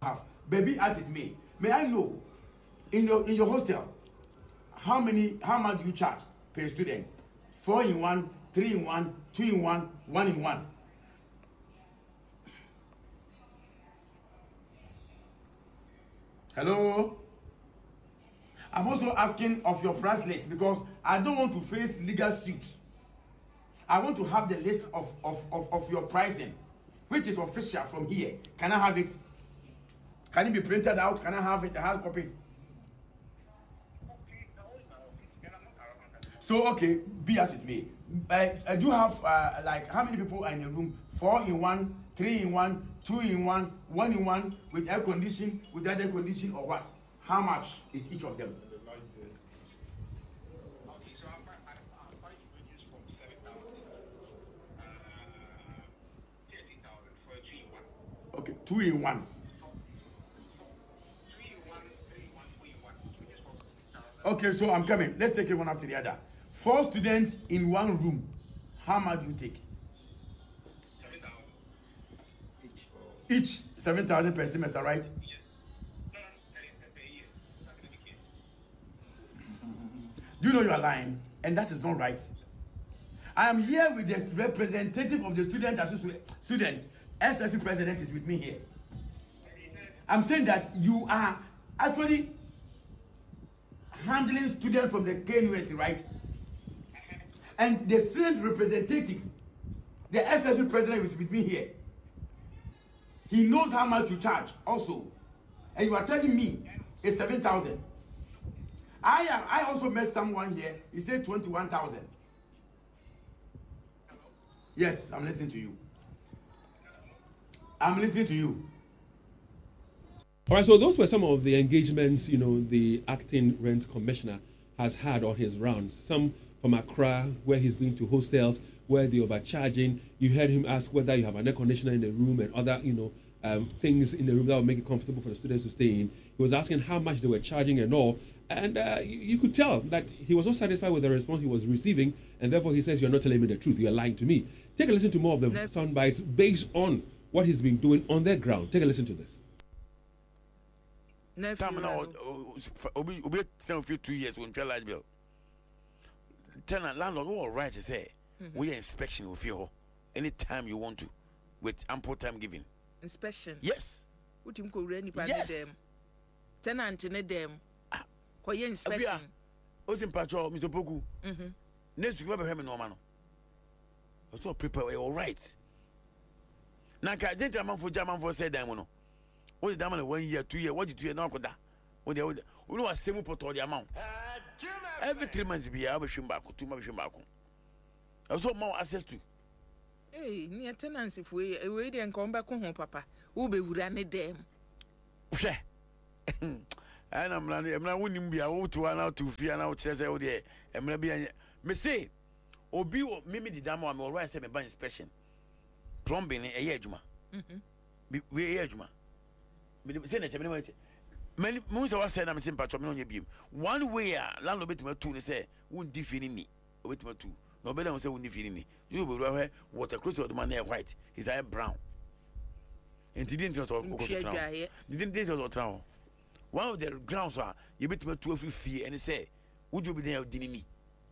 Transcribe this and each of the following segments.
have. Baby, as it may I know in your hostel how much do you charge per student? 4 in 1, 3 in 1, 2 in 1, 1 in 1. Hello? I'm also asking of your price list because I don't want to face legal suits. I want to have the list of your pricing, which is official from here. Can I have it? Can it be printed out? Can I have it? A hard copy? So, okay, be as it may. I do have, like, how many people are in a room? 4 in 1, 3 in 1, 2 in 1, 1 in 1, with air condition, without air condition, or what? How much is each of them? Okay, 2 in 1. Okay, so I'm coming. Let's take it one after the other. 4 students in 1 room. How much do you take? 7,000. Each 7,000 per semester, right? Do you know you are lying? And that is not right. I am here with the representative of the students. SSC president is with me here. I'm saying that you are actually handling students from the KNUST, right? And the student representative, the SSC president is with me here. He knows how much you charge also. And you are telling me it's 7,000. I also met someone here. He said 21,000. Yes, I'm listening to you. I'm listening to you. All right, so those were some of the engagements, the acting rent commissioner has had on his rounds. Some from Accra, where he's been to hostels, where they're overcharging. You heard him ask whether you have an air conditioner in the room and other, things in the room that will make it comfortable for the students to stay in. He was asking how much they were charging and all. And you could tell that he was not satisfied with the response he was receiving, and therefore he saes, "You're not telling me the truth, you're lying to me." Take a listen to more of the sound bites based on what he's been doing on their ground. Take a listen to this. Time now, obi 2 years when tell large bill. Tenant landlord all right to say we are inspection of your anytime you want to, with ample time given. Inspection. Yes. What him go ready by Yes. them. Tenant in them. For your inspection. What's in patrol, Mr. Poku? Next week, we have a normal. I saw prepare all right. Now, I didn't a man for German for say diamond. What is diamond 1 year, 2 years? What did you know? What they would know a same for the amount. Every 3 months, be able to back 2 months back. I saw more access to. Hey, near tenants if we didn't come back home, Papa. Who be running them? And I'm not winning be out to 1 out to fear now, says, oh, dear, and maybe me say, or be what Mimi the damo, I'm all right, say, by inspection. Plumbing a year, Juma. We a year, Juma. Many moons of us said, I'm saying, Patron on your beam. 1 way, landlord bit my 2 say, won't defeat me, with my 2. No better than say, won't defeat me. You will have water close to the man there white, his eye brown. And he didn't just talk. Didn't they just talk? One of the grounds are you bet me 12 feet and say, would you be there dinning?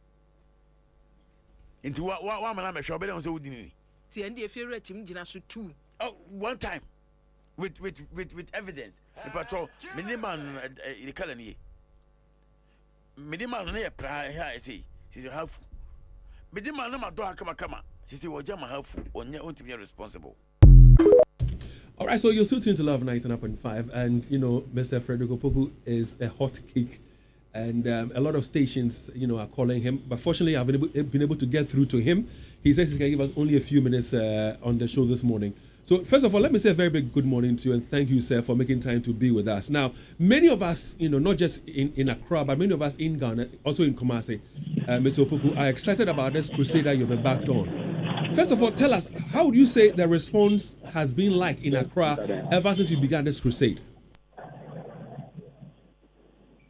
Into what man I'm sure better say would dinning. The end if you read him Jinasu too. Oh, one time with evidence. The patrol minimum in the colony. Minimum near prayer here I say, she's a half. Minimum no matter come. She said, well, Jama half on your own to be responsible. All right, so you're still tuned to Love 99.5, and Mr. Frederick Opoku is a hot cake, and a lot of stations, are calling him. But fortunately, I've been able to get through to him. He says he's going to give us only a few minutes on the show this morning. So first of all, let me say a very big good morning to you, and thank you, sir, for making time to be with us. Now, many of us, not just in Accra, but many of us in Ghana, also in Kumasi, Mr. Opoku, are excited about this crusade that you've embarked on. First of all, tell us, how would you say the response has been like in Accra ever since you began this crusade?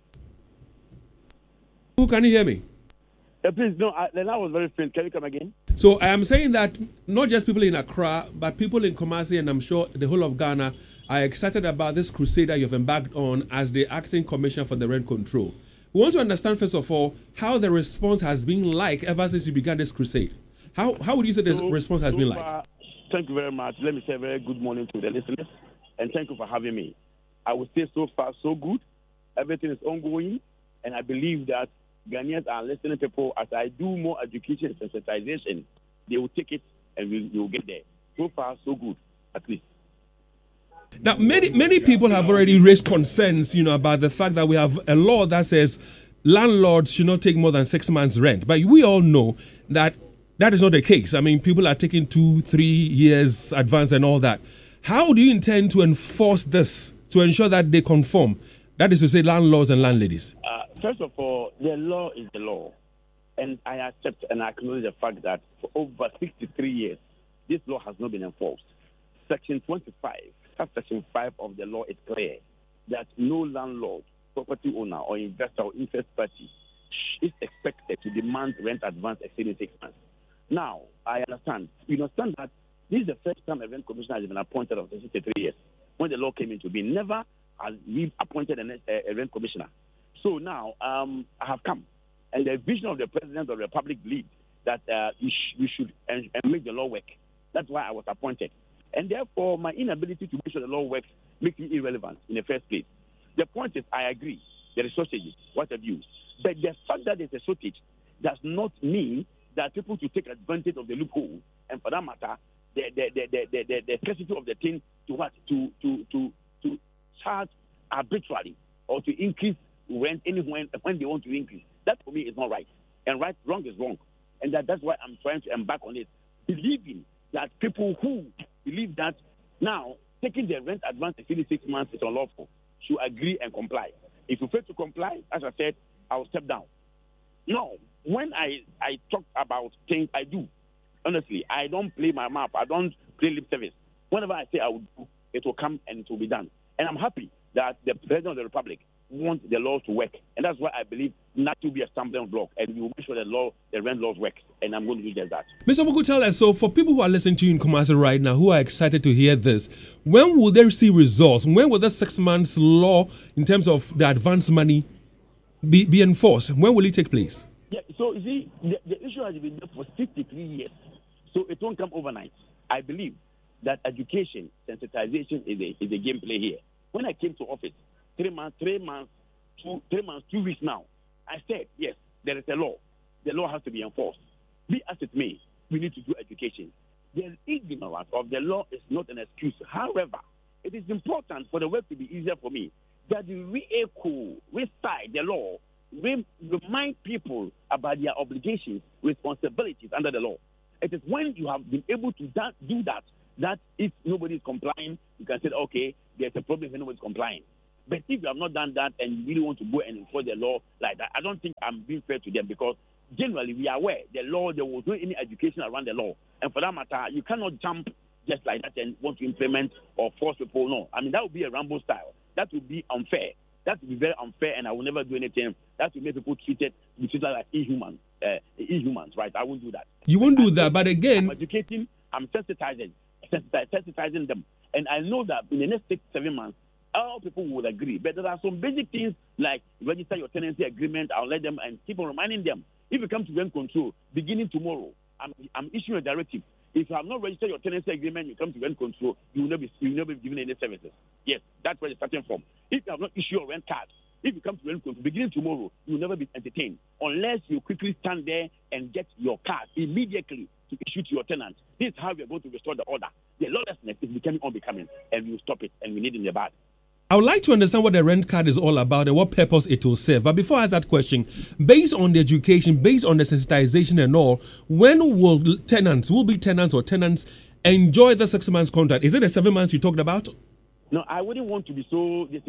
Who can you hear me? Please, no, the line was very faint. Can you come again? So I am saying that not just people in Accra, but people in Kumasi, and I'm sure the whole of Ghana are excited about this crusade that you've embarked on as the acting commissioner for the rent control. We want to understand, first of all, how the response has been like ever since you began this crusade. How would you say the response has been like? Thank you very much. Let me say a very good morning to the listeners, and thank you for having me. I would say so far, so good. Everything is ongoing, and I believe that Ghanaians are listening people. As I do more education and sensitization, they will take it, and we will get there. So far, so good, at least. Now, many people have already raised concerns, about the fact that we have a law that says landlords should not take more than 6 months' rent. But we all know that is not the case. I mean, people are taking 2-3 years advance and all that. How do you intend to enforce this to ensure that they conform? That is to say, landlords and landladies. First of all, the law is the law. And I accept and acknowledge the fact that for over 63 years, this law has not been enforced. Section 25. Section 5 of the law is clear that no landlord, property owner, or investor or interest party is expected to demand rent advance exceeding 6 months. Now, I understand. You understand that this is the first time a rent commissioner has been appointed after 63 years. When the law came into being, never has we appointed a rent commissioner. So now I have come, and the vision of the President of the Republic believes that we should make the law work. That's why I was appointed. And therefore, my inability to make sure the law works makes me irrelevant in the first place. The point is, I agree, there is shortage, what have you. But the fact that there's a shortage does not mean that people should take advantage of the loophole, and for that matter, the scarcity of the thing to charge arbitrarily or to increase rent anywhere when they want to increase. That for me is not right. And wrong is wrong. And that's why I'm trying to embark on it, believing that people who believe that now taking the rent advance exceeding 6 months is unlawful should agree and comply. If you fail to comply, as I said, I will step down. No, when I talk about things, I do. Honestly, I don't play my map. I don't play lip service. Whenever I say I will do, it will come and it will be done. And I'm happy that the President of the Republic wants the laws to work. And that's why I believe not to be a stumbling block. And we will make sure the rent laws work. And I'm going to do just that. Mr. Opoku, tell us, so for people who are listening to you in Kumasi right now, who are excited to hear this, when will they see results? When will the 6 months law, in terms of the advance money, be enforced? When will it take place? Yeah, so you see, the issue has been there for 63 years. So it won't come overnight. I believe that education, sensitization is a gameplay here. When I came to office, 3 months, 2 weeks now, I said, yes, there is a law. The law has to be enforced. Be as it may, we need to do education. The ignorance of the law is not an excuse. However, it is important for the work to be easier for me that we recite the law, remind people about their obligations, responsibilities under the law. It is when you have been able to do that if nobody is complying, you can say, okay, there's a problem if nobody is complying. But if you have not done that and you really want to go and enforce the law like that, I don't think I'm being fair to them, because generally we are aware the law, there was no any education around the law. And for that matter, you cannot jump just like that and want to implement or force people. No. I mean, that would be a Rambo style. That would be unfair. That would be very unfair, and I will never do anything that will make people treated like inhumans, right? I won't do that. You won't do that, but again... I'm educating, I'm sensitizing them. And I know that in the next 6-7 months, all people will agree. But there are some basic things like register your tenancy agreement. I'll let them and keep on reminding them. If you come to rent control, beginning tomorrow, I'm issuing a directive. If you have not registered your tenancy agreement, you come to rent control, you will not be given any services. Yes, that's where it's starting from. If you have not issued your rent card, if you come to rent control, beginning tomorrow, you will never be entertained unless you quickly stand there and get your card immediately to issue to your tenant. This is how we are going to restore the order. The lawlessness is becoming unbecoming, and we will stop it, and we need it in the bad. I would like to understand what the rent card is all about and what purpose it will serve. But before I ask that question, based on the education, based on the sensitization and all, when will tenants enjoy the 6 months contract? Is it the 7 months you talked about? No, I wouldn't want to be so. It's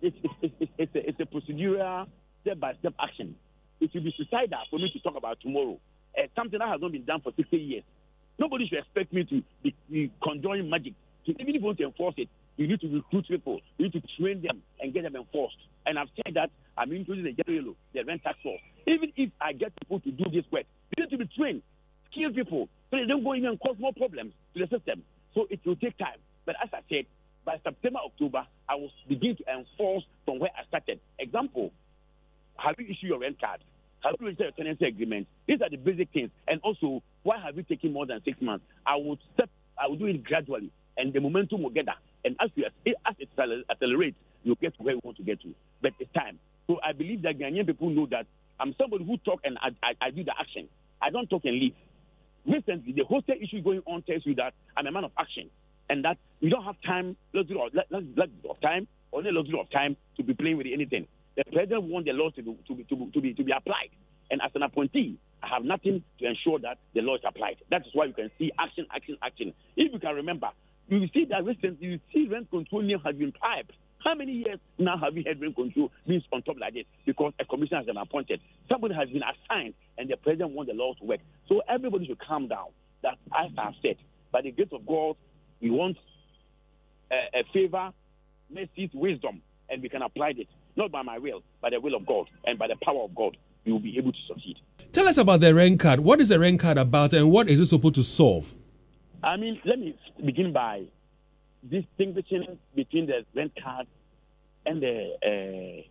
a procedural step-by-step action. It will be suicidal for me to talk about tomorrow. Something that has not been done for 60 years. Nobody should expect me to be conjuring magic. So even if you want to enforce it, you need to recruit people. You need to train them and get them enforced. And I've said that I'm introducing the rent tax law. Even if I get people to do this work, they need to be trained, skilled people, so they don't go in and cause more problems to the system. So it will take time. But as I said, by September, October, I will begin to enforce from where I started. Example, have you issued your rent card? Have you registered your tenancy agreement? These are the basic things. And also, why have you taken more than 6 months? I will do it gradually, and the momentum will get there. And as it accelerates, you'll get to where you want to get to. But it's time. So I believe that Ghanaian people know that I'm somebody who talk and I do the action. I don't talk and leave. Recently, the hostel issue going on tells you that I'm a man of action, and that we don't have time, luxury of time, or no luxury of time to be playing with anything. The president wants the laws to be applied, and as an appointee, I have nothing to ensure that the law is applied. That is why you can see action. If you can remember, you will see that recently you see rent control name has been piped. How many years now have we had rent control being on top like this? Because a commission has been appointed. Somebody has been assigned, and the president wants the law to work. So everybody should calm down. That, as I have said, by the grace of God, we want a favor, mercy, wisdom, and we can apply it. Not by my will, by the will of God, and by the power of God, we will be able to succeed. Tell us about the rent card. What is the rent card about, and what is it supposed to solve? I mean, let me begin by distinguishing between the rent card and the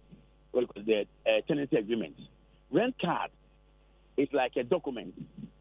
tenancy agreement. Rent card is like a document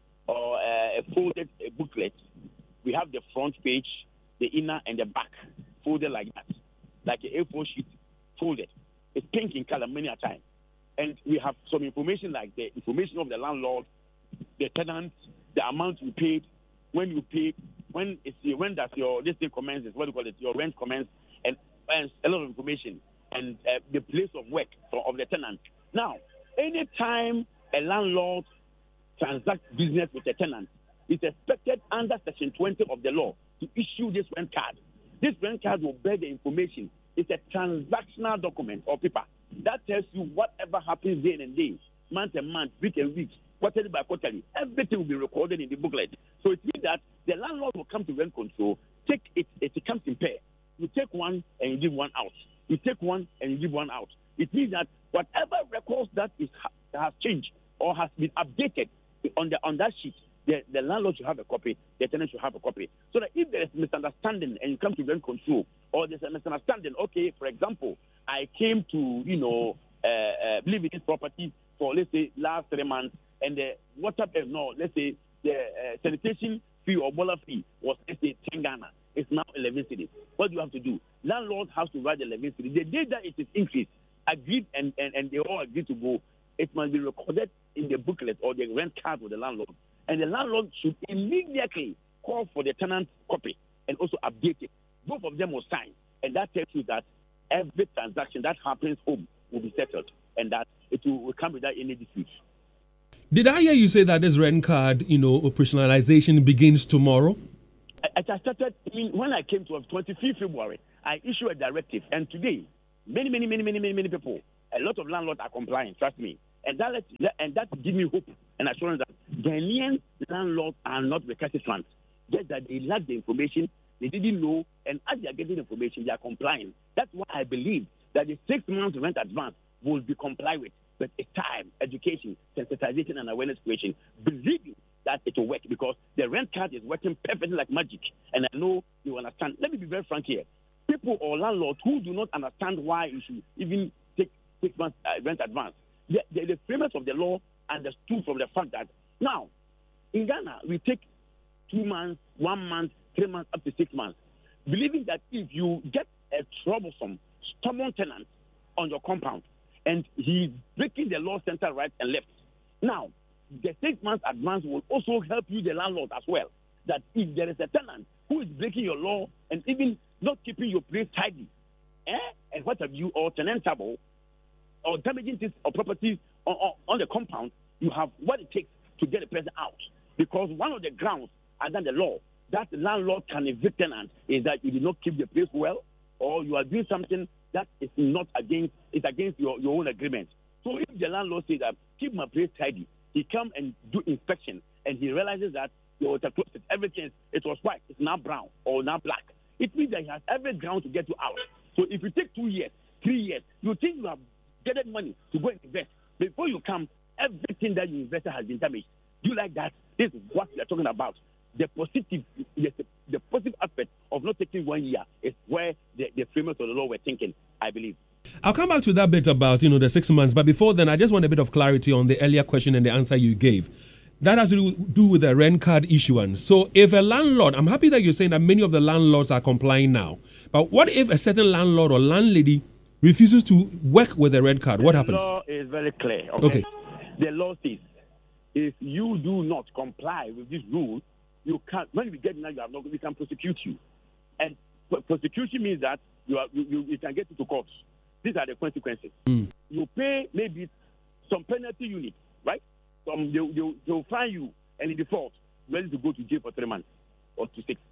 or a folded booklet. We have the front page, the inner, and the back folded like that, like an A4 sheet folded. It's pink in color many a time. And we have some information like the information of the landlord, the tenant, the amount you paid, when you paid, when does your this thing commences, what do you call it, your rent commence, and a lot of information, and the place of work of the tenant. Now, anytime a landlord transacts business with a tenant, it's expected under Section 20 of the law to issue this rent card. This rent card will bear the information. It's a transactional document or paper that tells you whatever happens day and day, month and month, week and week, quarterly by quarterly. Everything will be recorded in the booklet. So it means that the landlord will come to rent control, take it comes in pair. You take one and you give one out. You take one and you give one out. It means that whatever records that has changed or has been updated on that sheet, the landlord should have a copy, the tenant should have a copy. So that if there is misunderstanding and you come to rent control, or there's a misunderstanding, okay, for example, I came to, live in this property for, let's say, last 3 months, and the water, let's say, the sanitation fee or boiler fee was, let's say, 10 Ghana. It's now 11 cedis. What do you have to do? Landlord has to write 11 cedis. The day that it is increased, agreed, and they all agreed to go, it must be recorded in the booklet or the rent card with the landlord. And the landlord should immediately call for the tenant copy and also update it. Both of them will sign. And that tells you that every transaction that happens home will be settled and that it will come without any dispute. Did I hear you say that this rent card, operationalization begins tomorrow? As I started, when I came to 25th February, I issued a directive. And today, many people, a lot of landlords are complying, trust me. And that gives me hope and assurance that Ghanaian landlords are not recalcitrant. Just that they lack the information, they didn't know, and as they are getting information, they are complying. That's why I believe that the 6 months rent advance will be complied with. But it's time, education, sensitization, and awareness creation, believing that it will work because the rent card is working perfectly like magic. And I know you understand. Let me be very frank here. People or landlords who do not understand why you should even take 6 months rent advance, the framers of the law understood from the fact that now, in Ghana, we take 2 months, 1 month, 3 months, up to 6 months, believing that if you get a troublesome, stubborn tenant on your compound and he's breaking the law center right and left, now, the 6 months advance will also help you, the landlord, as well. That if there is a tenant who is breaking your law and even not keeping your place tidy, and what have you, or tenantable, or damaging things or properties on the compound, you have what it takes to get the person out. Because one of the grounds under the law that the landlord can evict tenant is that you did not keep the place well, or you are doing something that is not against your own agreement. So if the landlord says that keep my place tidy, he come and do inspection and he realizes that the water closet, everything, it was white, it's now brown or now black. It means that he has every ground to get you out. So if you take 2 years, 3 years, you think you have gathered money to go and invest. Before you come, everything that you invested has been damaged. Do you like that? This is what we are talking about. The positive aspect of not taking 1 year is where the framers of the law were thinking, I believe. I'll come back to that bit about, the 6 months. But before then, I just want a bit of clarity on the earlier question and the answer you gave. That has to do with the rent card issuance. So if a landlord, I'm happy that you're saying that many of the landlords are complying now. But what if a certain landlord or landlady refuses to work with the rent card? What happens? The law is very clear. Okay. The law says if you do not comply with this rule, you can't. When we get now, we can prosecute you, and prosecution means that you can get into court. These are the consequences. You pay maybe some penalty unit, right? They'll fine you, and in default, ready to go to jail for 3 months or to 6.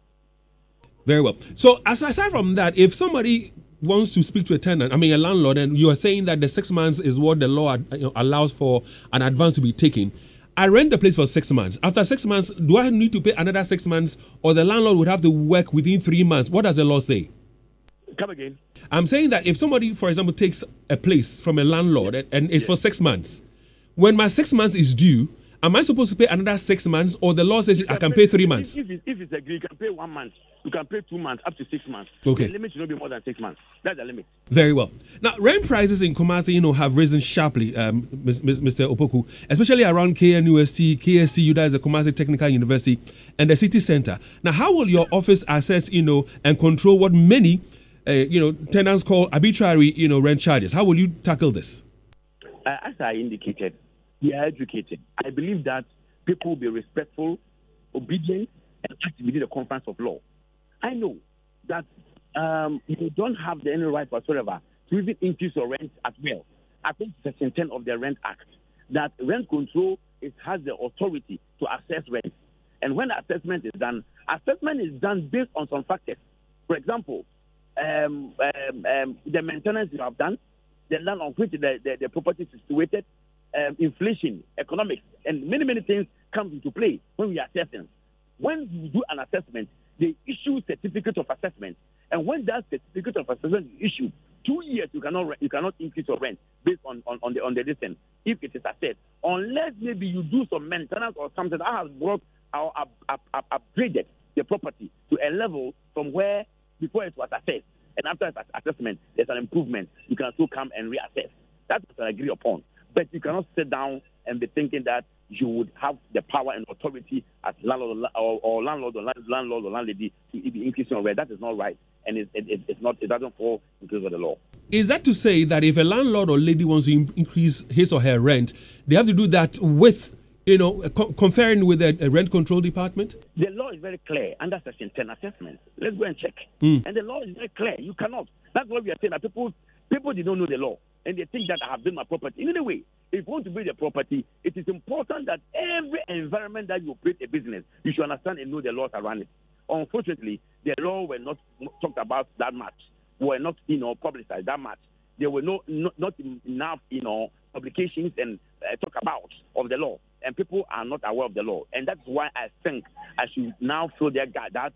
Very well. So aside from that, if somebody wants to speak to a landlord, and you are saying that the 6 months is what the law allows for an advance to be taken. I rent the place for 6 months. After 6 months, do I need to pay another 6 months, or the landlord would have to work within 3 months? What does the law say? Come again. I'm saying that if somebody, for example, takes a place from a landlord and it's for 6 months, when my 6 months is due, am I supposed to pay another 6 months, or the law says I can pay 3 months? If it's agreed, you can pay 1 month. You can pay 2 months, up to 6 months. Okay. The limit should not be more than 6 months. That's the limit. Very well. Now, rent prices in Kumasi, have risen sharply, Mr. Opoku, especially around KNUST, KSCU, that is the Kumasi Technical University, and the city center. Now, how will your office assess, and control what many, tenants call arbitrary, rent charges? How will you tackle this? As I indicated, we are educated. I believe that people will be respectful, obedient, and act within the confines of law. I know that you don't have any right whatsoever to even increase your rent at will. According to Section 10 of the Rent Act, that rent control has the authority to assess rent. And when assessment is done based on some factors. For example, the maintenance you have done, the land on which the property is situated, inflation, economics, and many, many things come into play when we are assessing. When you do an assessment, they issue certificate of assessment, and when that certificate of assessment is issued, 2 years you cannot increase your rent based on the distance if it is assessed, unless maybe you do some maintenance or something that has brought or upgraded the property to a level from where before it was assessed, and after assessment there's an improvement. You can still come and reassess. That's what I agree upon. But you cannot sit down and be thinking that you would have the power and authority as landlord or landlady to be increasing your rent. That is not right, and it doesn't fall into the law. Is that to say that if a landlord or lady wants to increase his or her rent, they have to do that with, conferring with a rent control department? The law is very clear under Section 10 assessment. Let's go and check. And the law is very clear. You cannot. That's what we are saying. That people did not know the law, and they think that I have built my property. Anyway, if you want to build a property, it is important that every environment that you operate a business, you should understand and know the laws around it. Unfortunately, the law were not talked about that much, were not publicized that much. There were not enough publications and talk about of the law, and people are not aware of the law, and that's why I think I should now fill that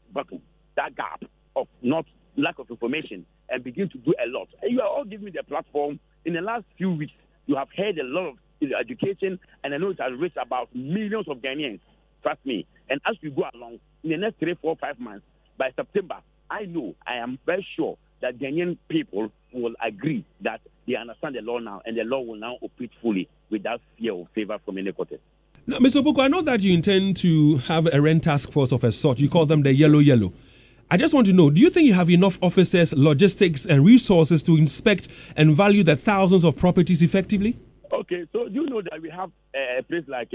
gap of not lack of information and begin to do a lot. And you are all giving me the platform. In the last few weeks, you have heard a lot of education, and I know it has reached about millions of Ghanaians. Trust me. And as we go along, in the next 3, 4, 5 months, by September, I am very sure that Ghanaian people will agree that they understand the law now, and the law will now operate fully without fear or favor from any quarter. Now, Mr. Opoku, I know that you intend to have a rent task force of a sort. You call them the yellow. I just want to know, do you think you have enough officers, logistics, and resources to inspect and value the thousands of properties effectively? Okay, so do you know that we have a place like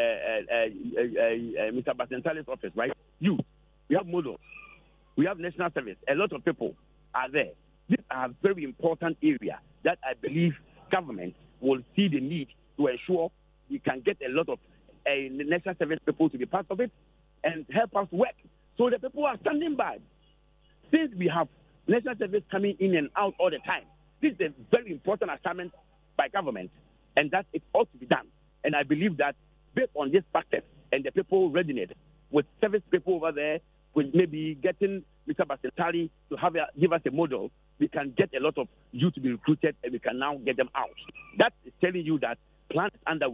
Mr. Basentale's office, right? We have models, we have national service. A lot of people are there. These are very important areas that I believe government will see the need to ensure we can get a lot of national service people to be part of it and help us work. So the people are standing by. Since we have national service coming in and out all the time, this is a very important assignment by government, and that it ought to be done. And I believe that based on this factor and the people readiness with service people over there, with maybe getting Mr. Basentale to give us a model, we can get a lot of youth to be recruited, and we can now get them out. That is telling you that plan is underway,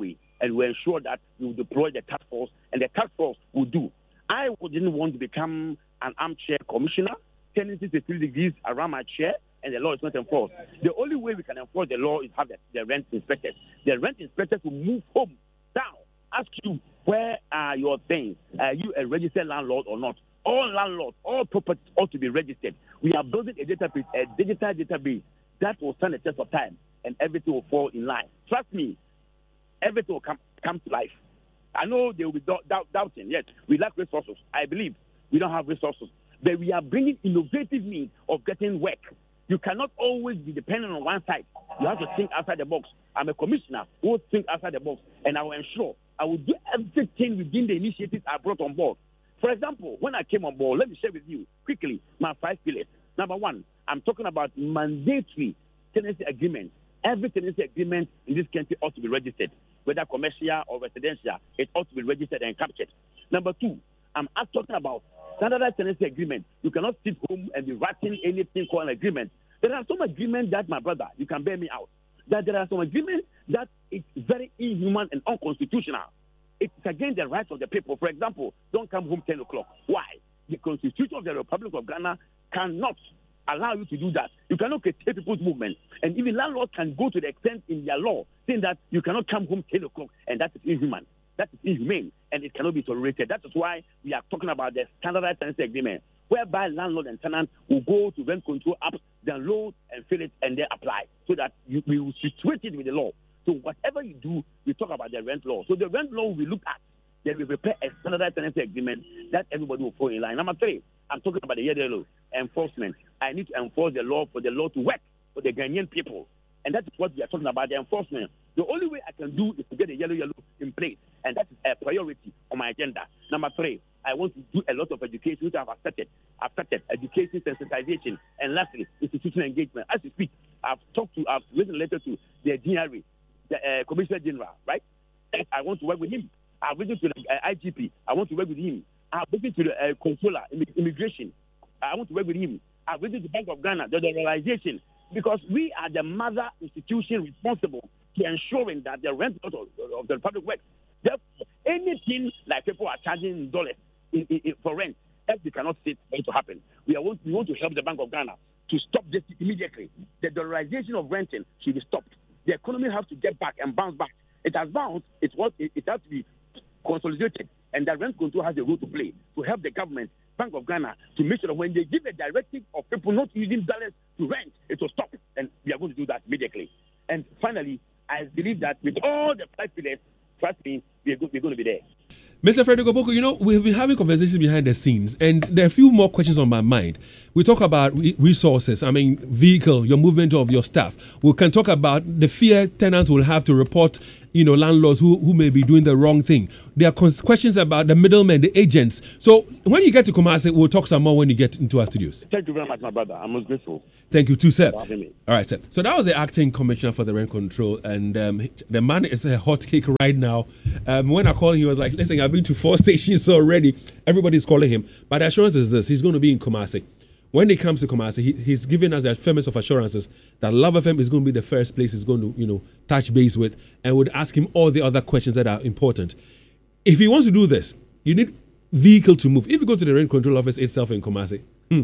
and we ensure that we will deploy the task force, and the task force will do. I didn't want to become an armchair commissioner, tenancy securities around my chair, and the law is not enforced. The only way we can enforce the law is have the rent inspectors. The rent inspectors will move home down, ask you, where are your things? Are you a registered landlord or not? All landlords, all properties ought to be registered. We are building a database, a digital database that will stand the test of time, and everything will fall in line. Trust me, everything will come to life. I know they will be doubting. Yes, we lack resources. I believe we don't have resources. But we are bringing innovative means of getting work. You cannot always be dependent on one side. You have to think outside the box. I'm a commissioner who will think outside the box, and I will ensure I will do everything within the initiatives I brought on board. For example, when I came on board, let me share with you quickly my 5 pillars. Number one, I'm talking about mandatory tenancy agreement. Every tenancy agreement in this country ought to be registered, whether commercial or residential. It ought to be registered and captured. Number two, I'm talking about standardized tenancy agreement. You cannot sit home and be writing anything called an agreement. There are some agreements that, my brother, you can bear me out, that there are some agreements that it's very inhuman and unconstitutional. It's against the rights of the people. For example, don't come home 10 o'clock. Why? The Constitution of the Republic of Ghana cannot allow you to do that. You cannot curtail people's movement. And even landlords can go to the extent in their law saying that you cannot come home 10 o'clock, and that is inhuman. That is inhumane, and it cannot be tolerated. That is why we are talking about the standardized tenancy agreement, whereby landlord and tenant will go to rent control apps, download and fill it, and then apply, so that we will situate it with the law. So whatever you do, we talk about the rent law. So the rent law we look at, then we prepare a standardized tenancy agreement that everybody will fall in line. Number three, I'm talking about the yellow enforcement. I need to enforce the law for the law to work for the Ghanaian people. And that's what we are talking about, the enforcement. The only way I can do is to get the yellow in place. And that is a priority on my agenda. Number three, I want to do a lot of education, which I've accepted education, sensitization, and lastly, institutional engagement. As you speak, I've written a letter to the DRA, the Commissioner General, right? I want to work with him. I've written to the IGP. I want to work with him. I've written to the Controller, Immigration. I want to work with him. I've written to the Bank of Ghana, the dollarization, because we are the mother institution responsible to ensuring that the rent of the Republic works. Therefore, anything like people are charging dollars for rent, that we cannot see it to happen. We want to help the Bank of Ghana to stop this immediately. The dollarization of renting should be stopped. The economy has to get back and bounce back. It has bounced. It has to be consolidated, and that rent control has a role to play to help the government, Bank of Ghana, to make sure that when they give a directive of people not using dollars to rent, it will stop, and we are going to do that immediately. And finally, I believe that with all the 5 pillars, trust me, we're going to be there. Mr. Frederick Opoku, we've been having conversations behind the scenes, and there are a few more questions on my mind. We talk about resources, vehicle, your movement of your staff. We can talk about the fear tenants will have to report, landlords who may be doing the wrong thing. There are questions about the middlemen, the agents. So when you get to Kumasi, we'll talk some more when you get into our studios. Thank you very much, my brother. I'm most grateful. Thank you too, sir. All right, sir. So that was the acting commissioner for the rent control, and the man is a hot cake right now. When I called him, he was like, listen, I've been to 4 stations already. Everybody's calling him. But the assurance is this: he's going to be in Kumasi. When he comes to Kumasi, he's giving us the firmest of assurances that Love FM is going to be the first place he's going to, touch base with, and would ask him all the other questions that are important. If he wants to do this, you need vehicle to move. If you go to the rent control office itself in Kumasi,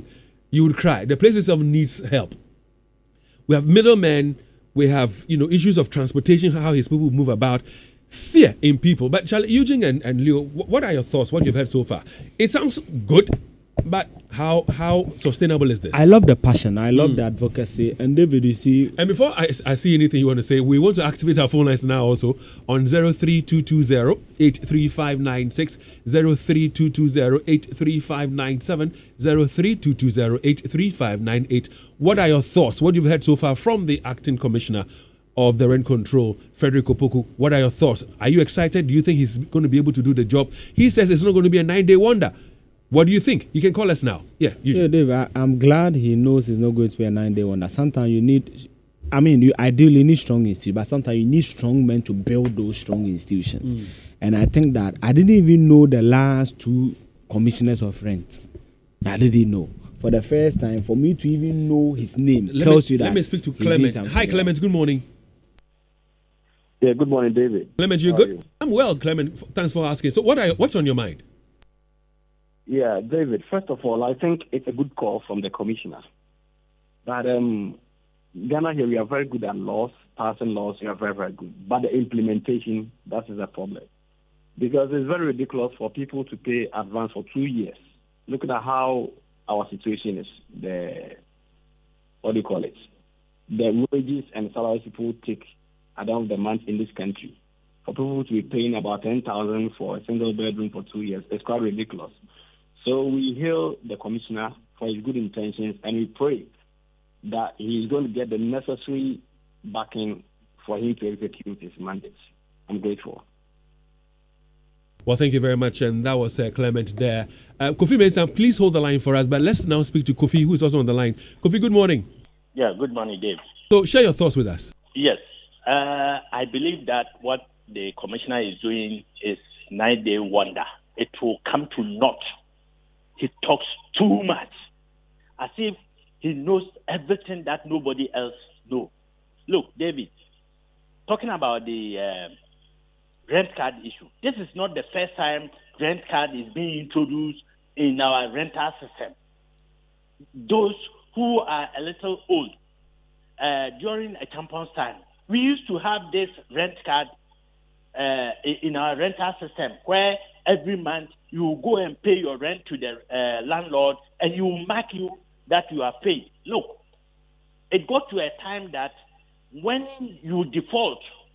you would cry. The place itself needs help. We have middlemen. We have, issues of transportation, how his people move about. Fear in people. But Charlie, Eugene and Leo, what are your thoughts? What you've heard so far? It sounds good, but how sustainable is this? I love the passion. I love the advocacy. And David, you see... And before I see anything you want to say, we want to activate our phone lines now also on 03220-83596, 03220-83597, 03220-83598. What are your thoughts? What you've heard so far from the acting commissioner of the rent control, Frederick Opoku? What are your thoughts? Are you excited? Do you think he's going to be able to do the job? He says it's not going to be a 9-day wonder. What do you think? You can call us now. Yeah, Dave, I'm glad he knows it's not going to be a 9-day wonder. Sometimes you need, you ideally need strong institutions, but sometimes you need strong men to build those strong institutions. And I think that I didn't even know the last 2 commissioners of rent. I didn't know. For the first time, for me to even know his name tells you that. Let me speak to Clement. Hi, Clement. Good morning. Yeah, good morning, David. Clement, you How good? are you? I'm well, Clement. Thanks for asking. So what's on your mind? Yeah, David, first of all, I think it's a good call from the commissioner. But Ghana here, we are very good at laws, passing laws, we are very, very good. But the implementation, that is a problem. Because it's very ridiculous for people to pay advance for 2 years. Look at how our situation is. The wages and salaries people take at the end of the month in this country. For people to be paying about 10,000 for a single bedroom for 2 years, it's quite ridiculous. So we hail the commissioner for his good intentions, and we pray that he is going to get the necessary backing for him to execute his mandates. I'm grateful. Well, thank you very much. And that was Clement there. Kofi Mensah, please hold the line for us. But let's now speak to Kofi, who is also on the line. Kofi, good morning. Yeah, good morning, Dave. So share your thoughts with us. Yes. I believe that what the commissioner is doing is 9-day wonder. It will come to naught. He talks too much, as if he knows everything that nobody else knows. Look, David, talking about the rent card issue, this is not the first time rent card is being introduced in our rental system. Those who are a little old, during a campus time, we used to have this rent card in our rental system where every month you go and pay your rent to the landlord and you mark you that you are paid. Look, it got to a time that when you default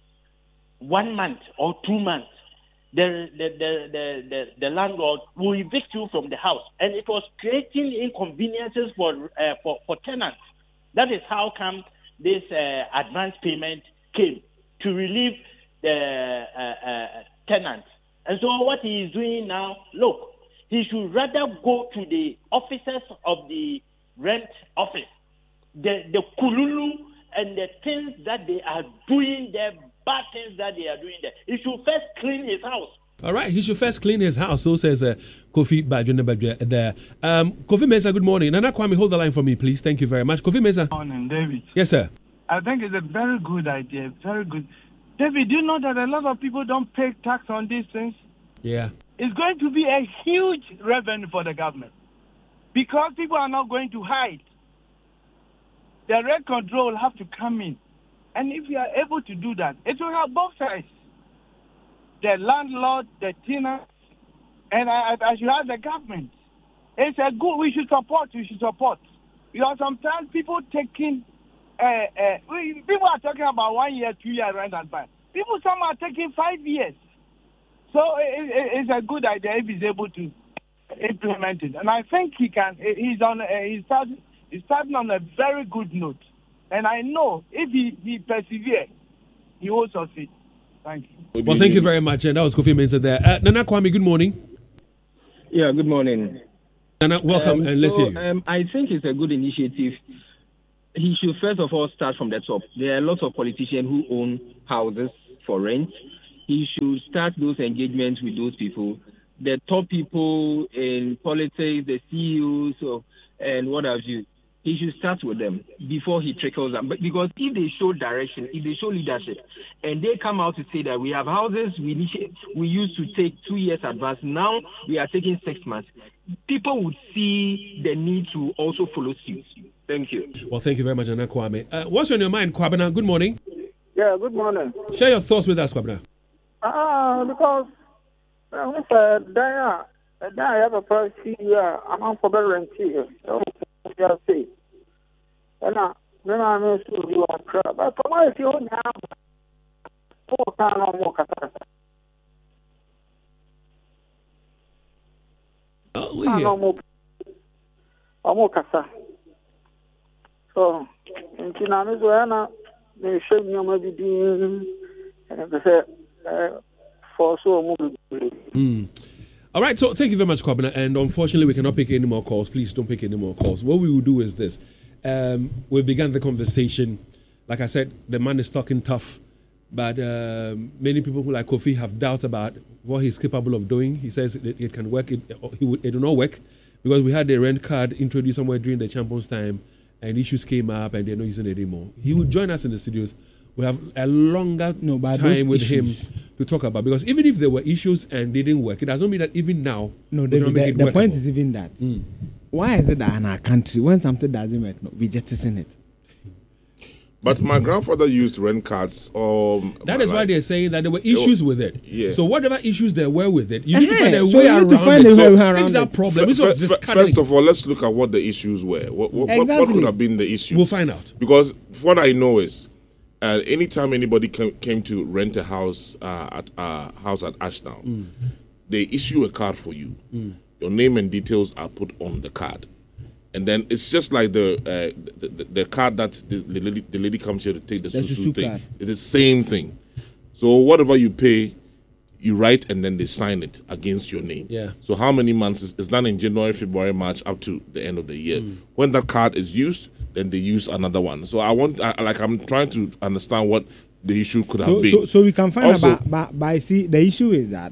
1 month or 2 months, the landlord will evict you from the house, and it was creating inconveniences for tenants. That is how come this advance payment came to relieve the tenants. And so what he is doing now, look, he should rather go to the officers of the rent office, the kululu and the things that they are doing there, bad things that they are doing there. He should first clean his house. All right, he should first clean his house, so says Kofi Badjune there. Kofi Mensah, good morning. Nana Kwame, hold the line for me, please. Thank you very much. Kofi Mensah. Good morning, David. Yes, sir. I think it's a very good idea, very good. David, do you know that a lot of people don't pay tax on these things? Yeah. It's going to be a huge revenue for the government because people are not going to hide. The rent control will have to come in. And if you are able to do that, it will have both sides. The landlord, the tenant, and as you have the government. It's a good, we should support. Because sometimes people taking, people are talking about 1 year, 2 year rent advance. Some are taking 5 years. So it's a good idea if he's able to implement it. And I think he can, he's starting on a very good note. And I know if he perseveres, he will succeed. Thank you. Well, thank you very much. And that was Kofi Mensah there. Nana Kwame, good morning. Yeah, good morning. Nana, welcome, and let's hear you. I think it's a good initiative. He should first of all start from the top. There are lots of politicians who own houses for rent. He should start those engagements with those people. The top people in politics, the CEOs, and what have you. He should start with them before he trickles them. But because if they show direction, if they show leadership, and they come out to say that we have houses we used to take 2 years advance, now we are taking 6 months, people would see the need to also follow suit. Thank you. Well, thank you very much, Nana Kwame. What's on your mind, Kwabena? Good morning. Yeah, good morning. Share your thoughts with us, Kwabena. Because I have a price here, I'm for better rent here. So, I say. And then I'm going to do a crap. But why if you don't have 4 times or more catastrophe? More casa. So, in Kinamizuana, they show me maybe doing for so moving. All right, so thank you very much, Kwabena. And unfortunately, we cannot pick any more calls. Please don't pick any more calls. What we will do is this. We began the conversation. Like I said, the man is talking tough. But many people who like Kofi have doubts about what he's capable of doing. He says it can work. It will not work because we had the rent card introduced somewhere during the Champions time and issues came up and they're not using it anymore. He will join us in the studios we have a longer time with him to talk about, because even if there were issues and they didn't work, it doesn't mean that even now. No, David, the point is even that. Why is it that in our country, when something doesn't work, we just isn't it? But my grandfather used rent cards. That is why they're saying that there were issues with it. Yeah. So whatever issues there were with it, you need to find a so way you need around to find it. a way So around fix that it. problem. First of all, let's look at what the issues were. What could have been the issue? We'll find out. Because what I know is, anytime anybody came to rent a house at Ashdown, they issue a card for you. Your name and details are put on the card. And then it's just like the card that the lady comes here to take the susu thing. Card. It's the same thing. So whatever you pay, you write and then they sign it against your name. Yeah. So how many months is done in January, February, March up to the end of the year. When that card is used, then they use another one. So I'm trying to understand what the issue could have been. So we can find also, but see, the issue is that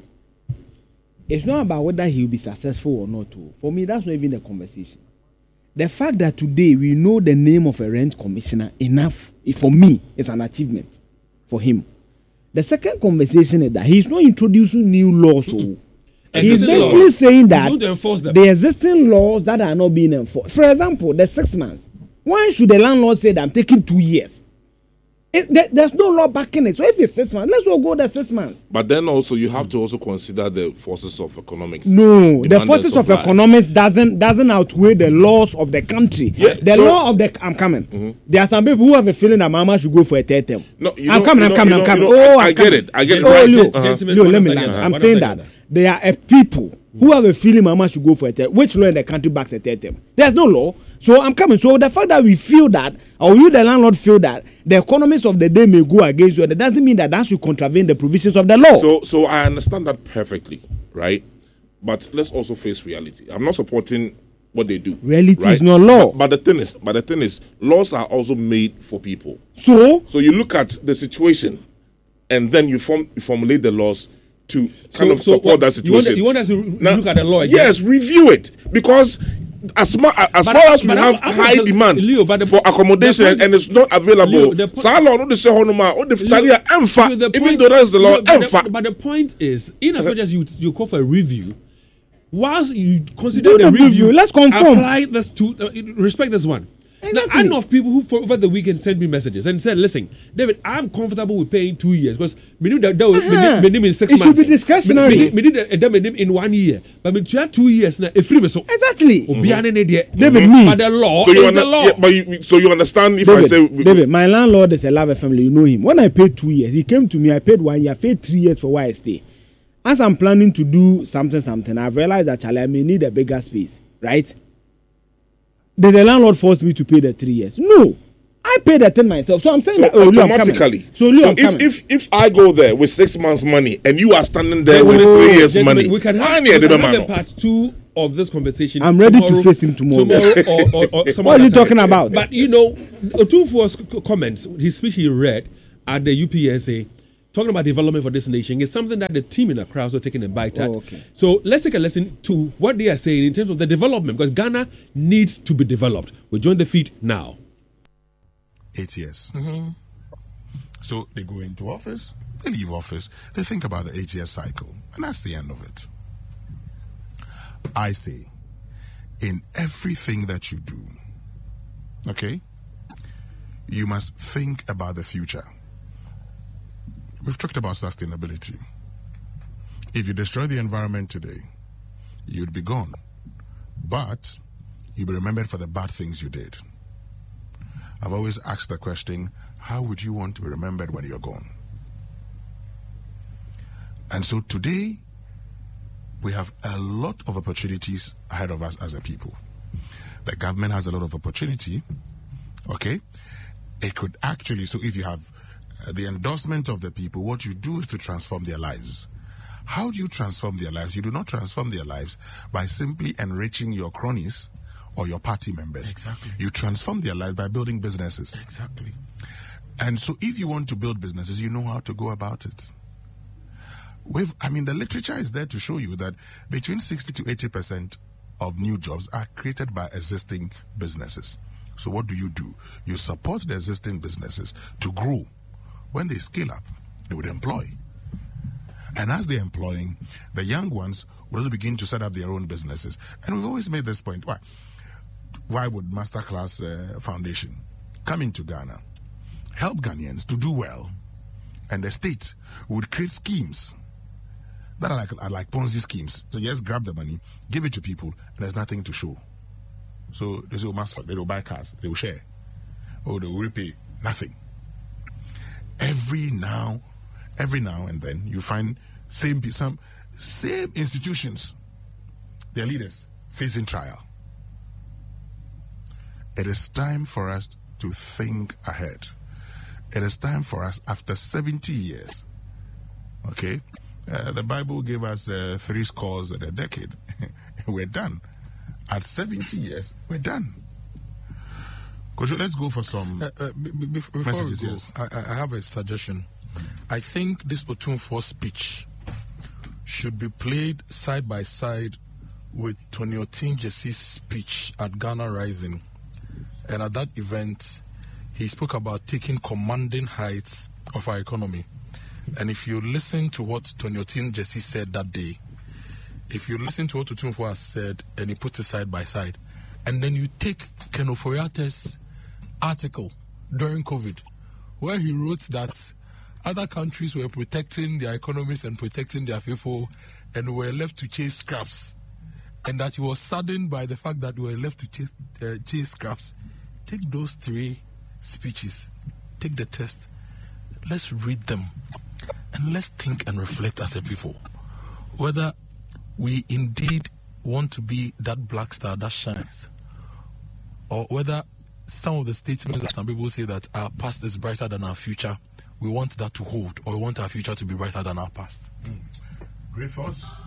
it's not about whether he'll be successful or not. For me, that's not even the conversation. The fact that today we know the name of a rent commissioner enough, for me, is an achievement for him. The second conversation is that he's not introducing new laws. He's basically saying that the existing laws that are not being enforced. For example, the 6 months. Why should the landlord say that I'm taking 2 years? There's no law backing it. So if it's 6 months, let's all go the 6 months. But then also you have to also consider the forces of economics. No, the forces of economics doesn't outweigh the laws of the country. Yeah, law of the I'm coming. There are some people who have a feeling that Mama should go for a third term. No, I'm coming. I get it. Oh, Leo, let me land. I'm saying that there are people who have a feeling Mama should go for a third. Which law in the country backs a third term? There's no law. So I'm coming. So the fact that we feel that, or you, the landlord, feel that the economics of the day may go against you, that doesn't mean that should contravene the provisions of the law. So I understand that perfectly, right? But let's also face reality. I'm not supporting what they do. Reality right? is not law. But the thing is, laws are also made for people. So you look at the situation, and then you formulate the laws to support that situation. You want us to look at the law again? Yes, review it, because as far as we have high demand for accommodation and it's not available, even though that's the law. But the point is, in as much as you call for a review, whilst you consider the review, let's confirm. Apply this to respect this one. Exactly. Now, I know of people who over the weekend sent me messages and said, "Listen, David, I'm comfortable with paying 2 years because me need in 6 months. It should be discretionary. Me need in 1 year, but me try 2 years now. Exactly. David, me. But the law is the law. Yeah, so you understand if David, I say David, my landlord is a Love family. You know him. When I paid 2 years, he came to me. I paid 1 year. I paid 3 years for where I stay. As I'm planning to do something, I've realized that I may need a bigger space, right? Did the landlord force me to pay the 3 years? No, I paid the thing myself. So I'm saying that automatically. If I go there with 6 months' money and you are standing there with 3 years' money, we can have part 2 of this conversation. I'm ready to face him tomorrow. Or what are you talking about? But you know, Otunfuo's comments, his speech he read at the UPSA, talking about development for this nation, is something that the team in Accra are taking a bite at. Okay. So let's take a listen to what they are saying in terms of the development, because Ghana needs to be developed. We join the feed now. 8 years. Mm-hmm. So they go into office, they leave office, they think about the 8-year cycle, and that's the end of it. I say, in everything that you do, okay, you must think about the future. We've talked about sustainability. If you destroy the environment today, you'd be gone. But you'll be remembered for the bad things you did. I've always asked the question, how would you want to be remembered when you're gone? And so today, we have a lot of opportunities ahead of us as a people. The government has a lot of opportunity, okay? It could actually, so if you have the endorsement of the people, what you do is to transform their lives. How do you transform their lives? You do not transform their lives by simply enriching your cronies or your party members. Exactly. You transform their lives by building businesses. Exactly. And so if you want to build businesses, you know how to go about it. The literature is there to show you that between 60 to 80% of new jobs are created by existing businesses. So what do? You support the existing businesses to grow when they scale up, they would employ. And as they're employing, the young ones would also begin to set up their own businesses. And we've always made this point. Why would Masterclass Foundation come into Ghana, help Ghanaians to do well, and the state would create schemes that are like Ponzi schemes. So just grab the money, give it to people, and there's nothing to show. So they say, they will buy cars, they will share, or they will repay. Nothing. Every now and then you find same institutions, their leaders facing trial. It is time for us to think ahead. It is time for us, after 70 years, okay? The Bible gave us 3 scores and a decade. We're done. At 70 years, we're done. Kojo, let's go for some before messages. We go, yes. I have a suggestion. I think this Otumfuo speech should be played side by side with Tony Otin Jesse's speech at Ghana Rising. And at that event, he spoke about taking commanding heights of our economy. And if you listen to what Tony Otin Jesse said that day, if you listen to what Otumfuo has said, and he puts it side by side, and then you take Ken Ofori-Atta's article during COVID, where he wrote that other countries were protecting their economies and protecting their people and were left to chase scraps, and that he was saddened by the fact that we were left to chase scraps. Take those 3 speeches, take the test, let's read them, and let's think and reflect as a people whether we indeed want to be that black star that shines, or whether some of the statements that some people say that our past is brighter than our future, we want that to hold, or we want our future to be brighter than our past. Great thoughts.